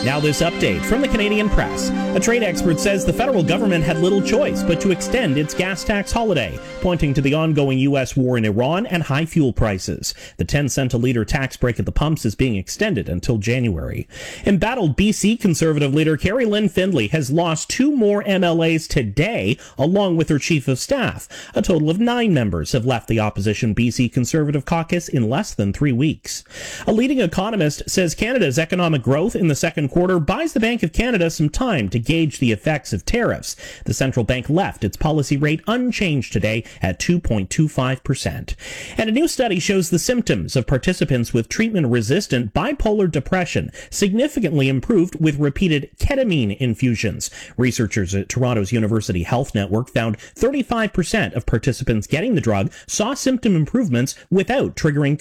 Now this update from the Canadian Press. A trade expert says the federal government had little choice but to extend its gas tax holiday, pointing to the ongoing U.S. war in Iran and high fuel prices. The 10-cent a litre tax break at the pumps is being extended until January. Embattled BC Conservative leader Carrie Lynn Findlay has lost 2 more MLAs today, along with her chief of staff. A total of 9 members have left the opposition BC Conservative caucus in less than 3 weeks. A leading economist says Canada's economic growth in the second quarter buys the Bank of Canada some time to gauge the effects of tariffs. The central bank left its policy rate unchanged today at 2.25%. And a new study shows the symptoms of participants with treatment-resistant bipolar depression significantly improved with repeated ketamine infusions. Researchers at Toronto's University Health Network found 35% of participants getting the drug saw symptom improvements without triggering